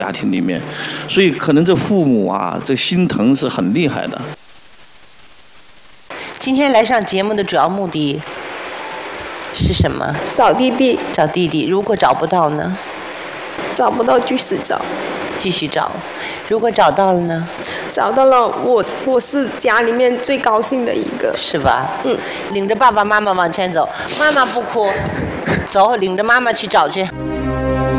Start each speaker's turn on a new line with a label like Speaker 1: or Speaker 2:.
Speaker 1: 家庭里面，所以可能这父母啊，这心疼是很厉害的。
Speaker 2: 今天来上节目的主要目的是什么？
Speaker 3: 找弟弟。
Speaker 2: 找弟弟。如果找不到呢？
Speaker 3: 找不到继续找。
Speaker 2: 继续找。如果找到了呢？
Speaker 3: 找到了，我是家里面最高兴的一个。
Speaker 2: 是吧？领着爸爸妈妈往前走，妈妈不哭，走，领着妈妈去找去。